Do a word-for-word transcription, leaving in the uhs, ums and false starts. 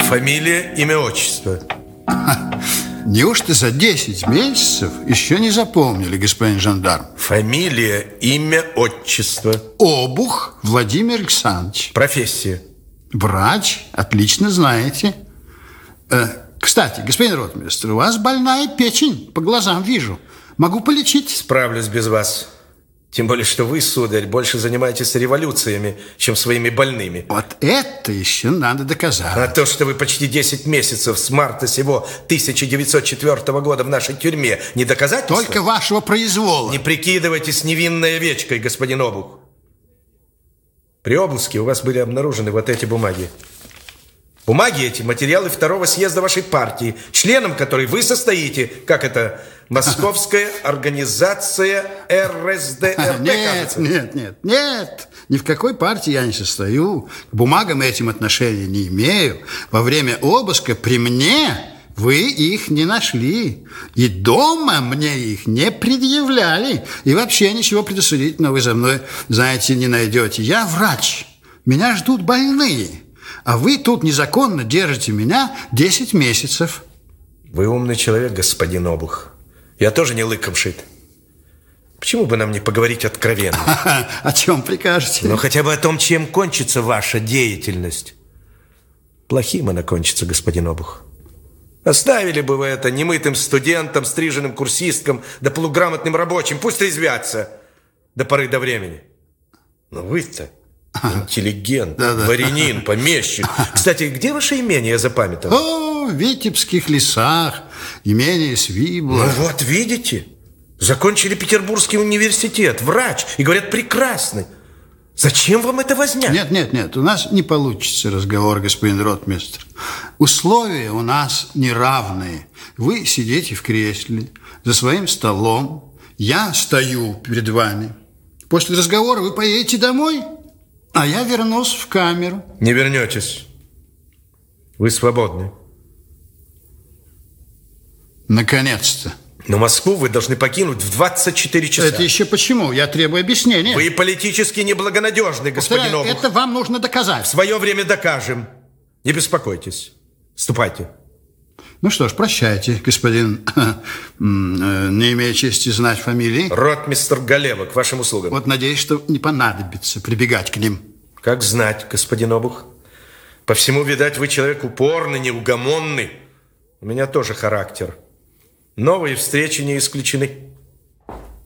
Фамилия, имя, отчество. Ха. Неужто за десять месяцев еще не запомнили, господин жандарм? Фамилия, имя, отчество. Обух Владимир Александрович. Профессия. Врач, отлично знаете. э, Кстати, господин ротмистр, у вас больная печень, по глазам вижу. Могу полечить. Справлюсь без вас. Тем более, что вы, сударь, больше занимаетесь революциями, чем своими больными. Вот это еще надо доказать. А то, что вы почти десять месяцев с марта сего тысяча девятьсот четвёртого года в нашей тюрьме, не доказательство? Только вашего произвола. Не прикидывайтесь невинной овечкой, господин Обух. При обыске у вас были обнаружены вот эти бумаги. Бумаги эти, материалы второго съезда вашей партии, членом которой вы состоите, как это, Московская организация эр эс дэ эр пэ, Нет, кажется. нет, нет, нет. Ни в какой партии я не состою. К бумагам этим отношения не имею. Во время обыска при мне вы их не нашли. И дома мне их не предъявляли. И вообще ничего предосудительного вы за мной, знаете, не найдете. Я врач. Меня ждут больные. А вы тут незаконно держите меня десять месяцев. Вы умный человек, господин Обух. Я тоже не лыком шит. Почему бы нам не поговорить откровенно? О чем прикажете? Ну, хотя бы о том, чем кончится ваша деятельность. Плохим она кончится, господин Обух. Оставили бы вы это немытым студентам, стриженным курсисткам, да полуграмотным рабочим. Пусть резвятся до поры до времени. Но вы-то интеллигент, Да-да. дворянин, помещик. Кстати, где ваше имение, я запамятовал? О, в Витебских лесах, имение Свибла. Ну вот, видите, закончили Петербургский университет, врач, и говорят, прекрасный. Зачем вам это возня? Нет, нет, нет, у нас не получится разговор, господин ротмистр. Условия у нас неравные. Вы сидите в кресле за своим столом, я стою перед вами. После разговора вы поедете домой, а я вернусь в камеру. Не вернетесь. Вы свободны. Наконец-то. Но Москву вы должны покинуть в двадцать четыре часа. Это еще почему? Я требую объяснения. Вы политически неблагонадежны, господин Повторяю, Обух. это вам нужно доказать. В свое время докажем. Не беспокойтесь. Ступайте. Ну что ж, прощайте, господин, не имея чести знать фамилии. Ротмистр Галева, к вашим услугам. Вот надеюсь, что не понадобится прибегать к ним. Как знать, господин Обух. По всему, видать, вы человек упорный, неугомонный. У меня тоже характер. Новые встречи не исключены.